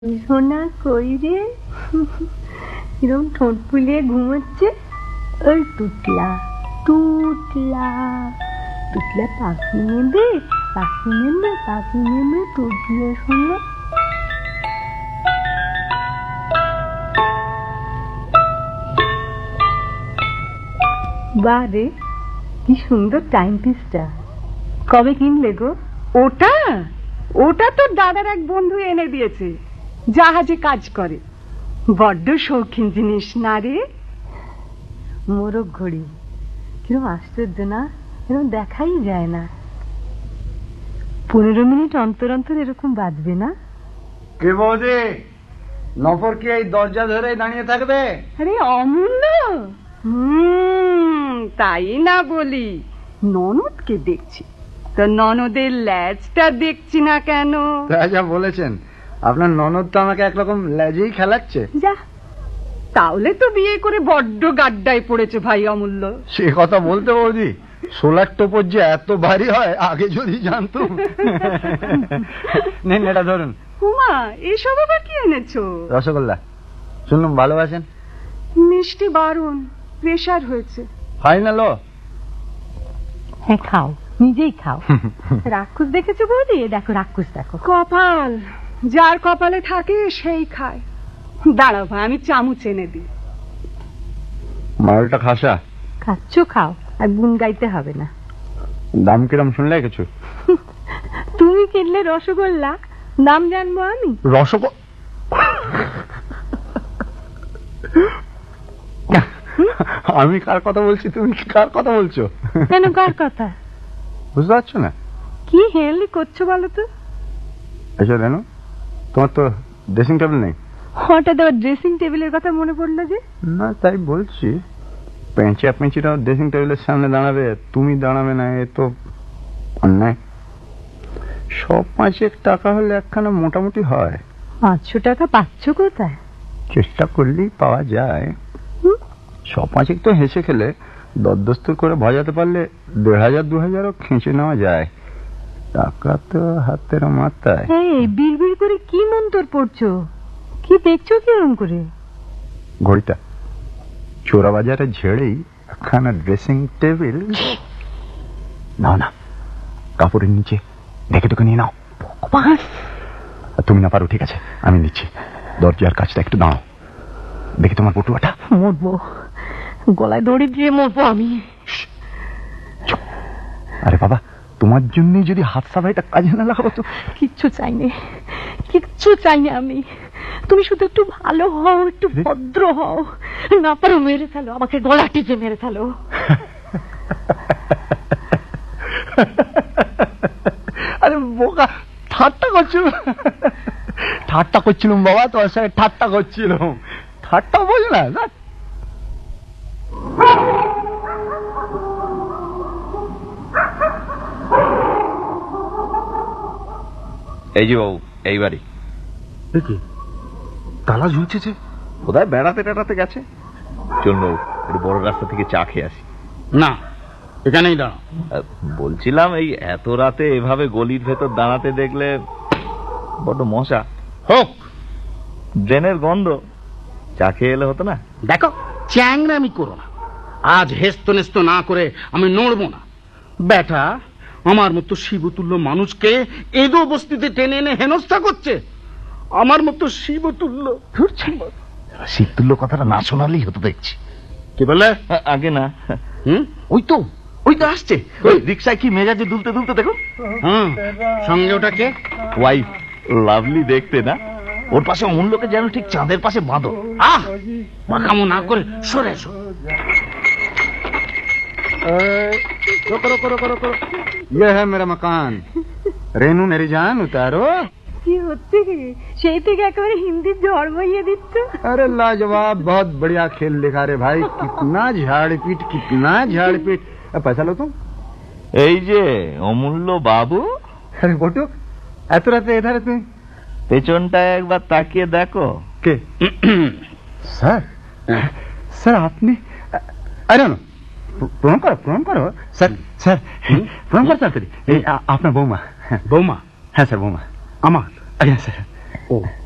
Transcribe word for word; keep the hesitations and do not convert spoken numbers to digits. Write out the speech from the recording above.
সোনা কই রে? কিরম ঠোঁট ফুলিয়ে ঘুমোচ্ছে। ওই টুটলা টুটলা টুটলা পাখি নেবে, পাখি নেবে, পাখি নেবে, টুটলা সোনা। বাহ রে, কি সুন্দর টাইম পিসটা। কবে কিনলে গো? ওটা ওটা তো দাদার এক বন্ধু এনে দিয়েছে, জাহাজে কাজ করে। বড্ড শৌখিন জিনিস না রে? মোরগ ঘড়ি, কিরম আশ্চর্য না, এরকম দেখাই যায় না। পনেরো মিনিট অন্তর অন্তর এরকম বাজবে না? কে বৌদি, নফর কি এই দরজা ধরে দাঁড়িয়ে থাকবে? আরে অমূল্য, হুম তাই না বলি, ননদকে দেখছি তো ননদের ল্যাজটা দেখছি না কেন? তা যা বলেছেন, আপনার ননদ তো আমাকে একরকম ল্যাজেই খেলাচ্ছে। যা, তাহলে তো বিয়ে করে বড্ড গাড্ডায় পড়েছে ভাই অমূল্য। সে কথা বলতে বৌদি, সোলার টোপর যে এত ভারী হয় আগে যদি জানতাম। নেন এটা ধরুন। উমা, এসব আবার কি এনেছো? রসগোল্লা, শুনলাম ভালোবাসেন। মিষ্টি বারণ, প্রেশার হয়েছে। ফাইনাল? হ্যাঁ খাও, নিজেই খাও। রাক্ষস দেখেছো বৌদি? দেখো রাক্ষস দেখো। কপাল, যার কপালে থাকে সেই খায়। দাঁড়াও ভাই, আমি চামচ এনে দিই। মালটা খাসা। খাচ্ছ খাও, আর গুণ গাইতে হবে না। দাম কিরম শুনলে কিছু? তুমি কিনলে রসগোল্লা, দাম জানবো আমি? রসগোল্লা? আমি কার কথা বলছি, তুমি কার কথা বলছো? কেন কার কথা? বুঝতে পারছো না? কি হেয়ালি করছো বলো তো? আচ্ছা জানো, তোমার তো ড্রেসিং টেবিল নেই। হঠাৎ আবার ড্রেসিং টেবিলের কথা মনে পড়লো যে? না তাই বলছি, পেঁচা পেঁচিটা ড্রেসিং টেবিলের সামনে দাঁড়াবে, তুমি দাঁড়াবে না, এ তো অন্যায়। সব পাঁচেক টাকা হলে একখানা মোটামুটি হয়। পাঁচশো টাকা পাচ্ছ কোথায়? চেষ্টা করলেই পাওয়া যায়। সব পাঁচেক তো হেসে খেলে দরদস্তুর করে ভজাতে পারলে দেড় হাজার দু হাজারও খেঁচে নেওয়া যায়। টাকা তো হাতের মাথায়। এই বিড়বিড় করে কি মন্তর পড়ছো? কি দেখছো কিরম করে? ঘড়িটা চোরা বাজারে ঝেড়েই একখানা ড্রেসিং টেবিল। নাও না, কাপড়ের নিচে দেখে তোকে নিয়ে নাও। তুমি না পারো, ঠিক আছে আমি নিচ্ছি। দরজার কাছটা একটু দাও, দেখি তোমার পটুয়াটা। মরবো, গলায় দড়ি দিয়ে মরবো আমি। আরে বাবা, তোমার জন্যই যদি হাত সাবাইটা কাজে না লাগাবো তো। কিচ্ছু চাইনি, কিচ্ছু চাইনি আমি। তুমি শুধু একটু ভালো হও, একটু ভদ্র হও। না পারো মেরে ফেলো, আমাকে গলা টিপে মেরে ফেলো। আরে বোকা, ঠাট্টা করছিলাম, ঠাট্টা করছিলাম বাবা, তোর সাথে ঠাট্টা করছিলাম। ঠাট্টা বোঝ না। এই যে বাবু, এই বাড়ি। দেখি তালা ঝুলছে যে, কোথায় বেড়াতে টেড়াতে গেছে। চলুন বাবু, একটু বড় রাস্তা থেকে চা খেয়ে আসি। না এখানেই দাঁড়া। বলছিলাম, এই এত রাতে এভাবে গলির ভেতর দাঁড়াতে দেখলে বড্ড মশা। হোক, ড্রেনের গন্ধ, চা খেয়ে এলে হতো না? দেখো, চ্যাংরামি করো না। আজ হেস্ত নেস্ত না করে আমি নড়বো না। বেটা আমার মতো শিবতুল্য মানুষকে এদো বস্তিতে টেনে এনে হেনস্থা করছে। আমার মতো শিবতুল্য। শিবতুল্য কথাটা না শোনালেই হতো দেখছি। কি বলে? আগে না। হুম, ওই তো ওই তো আসছে, ওই রিক্সায় কি মেজাজে দুলতে দুলতে দেখো। হ্যাঁ, সঙ্গে ওটাকে ওয়াইফ, লাভলি দেখতে না? ওর পাশে অমূল্যকে যেন ঠিক চাঁদের পাশে বাঁধো। আহ, পাকামো না করে সরে এসো। रोको रोको रोको रोको, ये है मेरा मकान। रेनू मेरी जान, उतारो। কি হচ্ছে কি? সেই থেকে একেবারে হিন্দির ঝড় বইয়ে দিচ্ছ। अरे लाजवाब, बहुत बढ़िया खेल दिखा रे भाई। कितना झाड़पीट, कितना झाड़पीट। पैसा लो तुम। এই যে অমূল্য বাবু। अरे बोटू, এত রাতে এধারে তুমি? পেছনটা একবার তাকিয়ে দেখো। কে? স্যার, স্যার আপনি? আরে না, প্রণাম করো, প্রণাম করো স্যার। স্যার প্রণাম করো তাড়াতাড়ি। আপনার বৌমা। বৌমা? হ্যাঁ স্যার, বৌমা আমার। আজ্ঞা স্যার। ও